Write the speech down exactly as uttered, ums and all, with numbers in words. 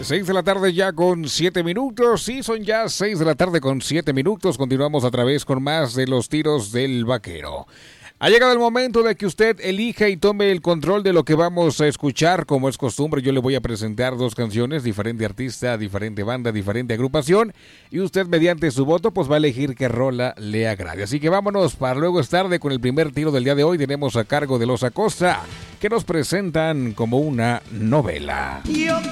seis de la tarde ya con siete minutos. Sí, son ya seis de la tarde con siete minutos. Continuamos a través con más de los tiros del vaquero. Ha llegado el momento de que usted elija y tome el control de lo que vamos a escuchar. Como es costumbre, yo le voy a presentar dos canciones, diferente artista, diferente banda, diferente agrupación. Y usted, mediante su voto, pues va a elegir qué rola le agrade. Así que vámonos para luego es tarde con el primer tiro del día de hoy. Tenemos a cargo de Los Acosta, que nos presentan como una novela. Yo